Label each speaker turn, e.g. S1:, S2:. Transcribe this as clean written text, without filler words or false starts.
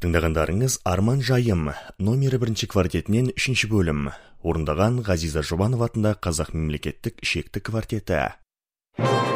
S1: Тыңдағандарыңыз Арман Жайым номері 1 квартетінен 3 бөлім. Орындаған Ғазиза Жұбанов атындағы Қазақ мемлекеттік шекті квартеті.